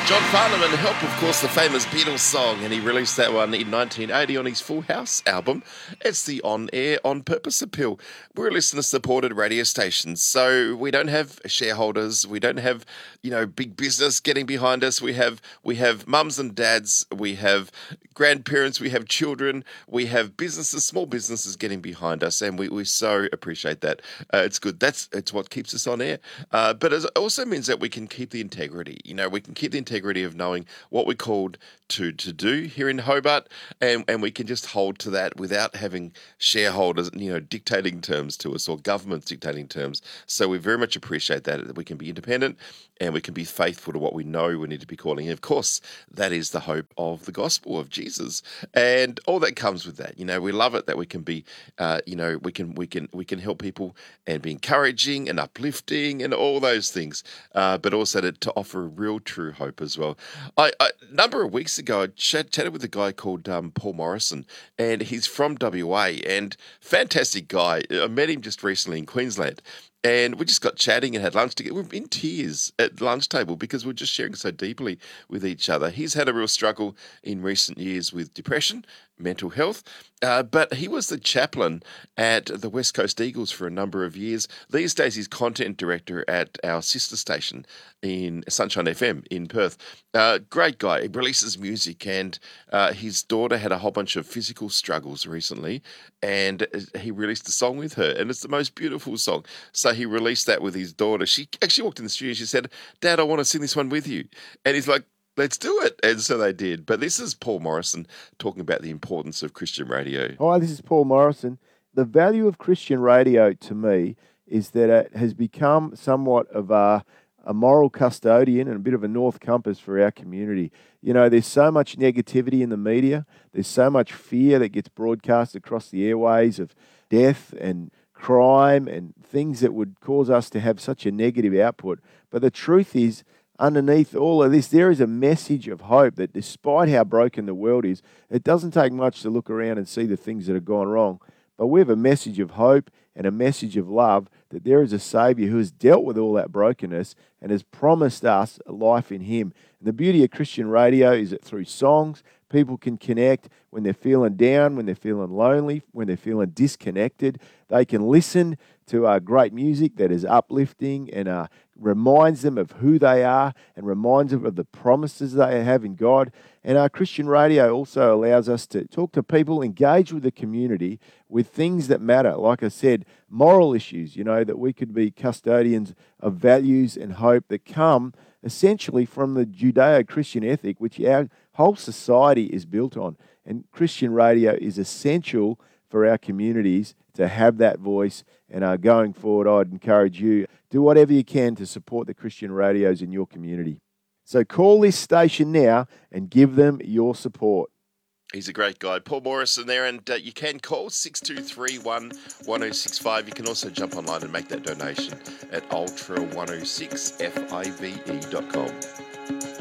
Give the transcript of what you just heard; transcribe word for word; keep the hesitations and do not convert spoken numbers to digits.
John Farnham helped, of course, the famous Beatles song, and he released that one in nineteen eighty on his Full House album. It's the On Air, On Purpose appeal. We're a listener-supported radio station, so we don't have shareholders, we don't have, you know, big business getting behind us. We have we have mums and dads, we have grandparents, we have children, we have businesses, small businesses getting behind us, and we, we so appreciate that. Uh, it's good. That's it's what keeps us on air. Uh, but it also means that we can keep the integrity. You know, we can keep the integrity of knowing what we're called to to do here in Hobart, and, and we can just hold to that without having shareholders, you know, dictating terms to us or governments dictating terms. So we very much appreciate that, that we can be independent and we can be faithful to what we know we need to be calling. And of course, that is the hope of the gospel of Jesus, and all that comes with that. You know, we love it that we can be, uh, you know, we can we can we can help people and be encouraging and uplifting and all those things, uh, but also to, to offer real true hope as well. I, I, a number of weeks ago, I chat, chatted with a guy called um, Paul Morrison, and he's from W A, and fantastic guy. I met him just recently in Queensland. And we just got chatting and had lunch together. We were in tears at the lunch table because we we're just sharing so deeply with each other. He's had a real struggle in recent years with depression, mental health, uh, but he was the chaplain at the West Coast Eagles for a number of years. These days, he's content director at our sister station in Sunshine F M in Perth. Uh, great guy. He releases music, and uh, his daughter had a whole bunch of physical struggles recently, and he released a song with her, and it's the most beautiful song. So he released that with his daughter. She actually walked in the studio. She said, "Dad, I want to sing this one with you." And he's like, "Let's do it." And so they did. But this is Paul Morrison talking about the importance of Christian radio. Hi, this is Paul Morrison. The value of Christian radio to me is that it has become somewhat of a, a moral custodian and a bit of a north compass for our community. You know, there's so much negativity in the media. There's so much fear that gets broadcast across the airways of death and crime and things that would cause us to have such a negative output. But the truth is, underneath all of this, there is a message of hope that despite how broken the world is, it doesn't take much to look around and see the things that have gone wrong. But we have a message of hope and a message of love that there is a Saviour who has dealt with all that brokenness and has promised us a life in Him. And the beauty of Christian radio is that through songs, people can connect when they're feeling down, when they're feeling lonely, when they're feeling disconnected. They can listen to uh, great music that is uplifting and uh, reminds them of who they are and reminds them of the promises they have in God. And our Christian radio also allows us to talk to people, engage with the community with things that matter. Like I said, moral issues, you know, that we could be custodians of values and hope that come essentially from the Judeo-Christian ethic, which our whole society is built on. And Christian radio is essential for our communities to have that voice. And uh, going forward, I'd encourage you, do whatever you can to support the Christian radios in your community. So call this station now and give them your support. He's a great guy, Paul Morrison there, and uh, you can call six two three one, one oh six five. You can also jump online and make that donation at ultra one oh six five dot com.